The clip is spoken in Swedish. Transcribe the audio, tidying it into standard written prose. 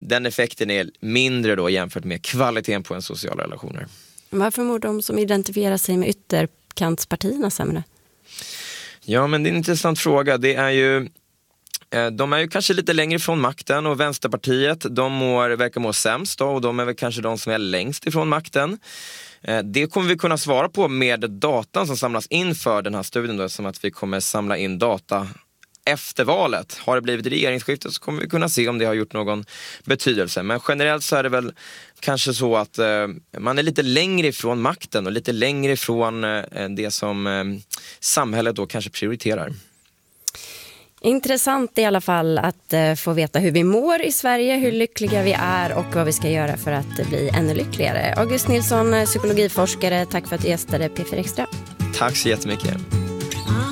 den effekten är mindre då jämfört med kvaliteten på en social relationer. Varför mår de som identifierar sig med ytterkantspartierna sämre? Ja, men det är en intressant fråga. Det är ju, de är ju kanske lite längre från makten, och Vänsterpartiet, verkar må sämst då, och de är väl kanske de som är längst ifrån makten. Det kommer vi kunna svara på med datan som samlas in för den här studien då, som att vi kommer samla in data efter valet. Har det blivit regeringsskifte så kommer vi kunna se om det har gjort någon betydelse. Men generellt så är det väl kanske så att man är lite längre ifrån makten och lite längre ifrån det som samhället då kanske prioriterar. Intressant i alla fall att få veta hur vi mår i Sverige, hur lyckliga vi är och vad vi ska göra för att bli ännu lyckligare. August Nilsson, psykologiforskare, tack för att du gästade P4 Extra. Tack så jättemycket.